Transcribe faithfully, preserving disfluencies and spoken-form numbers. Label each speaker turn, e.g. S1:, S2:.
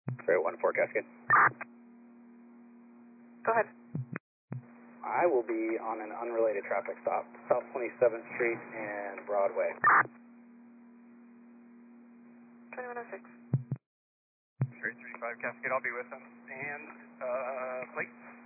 S1: Freight one four Cascade.
S2: Go ahead.
S1: I will be on an unrelated traffic stop, South twenty-seventh Street and Broadway.
S2: twenty-one oh six.
S3: Straight three five Cascade, I'll be with them. And, uh, plate?